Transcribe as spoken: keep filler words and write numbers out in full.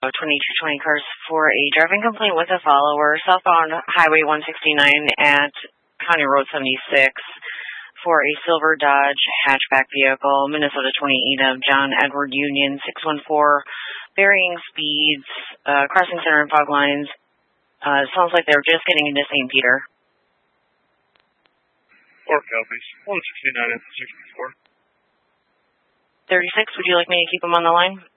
twenty-two twenty cars for a driving complaint with a follower southbound Highway one sixty-nine at County Road seventy-six for a silver Dodge hatchback vehicle, Minnesota twenty-eight of John Edward Union six one four, varying speeds, uh, crossing center and fog lines. Uh, it sounds like they're just getting into Saint Peter. Four copies. one sixty-nine and sixty-four. thirty-six, would you like me to keep them on the line?